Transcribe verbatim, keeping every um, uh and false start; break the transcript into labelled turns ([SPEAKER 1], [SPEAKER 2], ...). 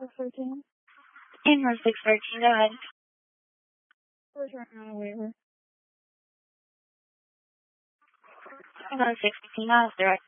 [SPEAKER 1] thirteen.
[SPEAKER 2] In one six thirteen, go ahead.
[SPEAKER 1] Return on a waiver.
[SPEAKER 2] one six thirteen, now it's direct.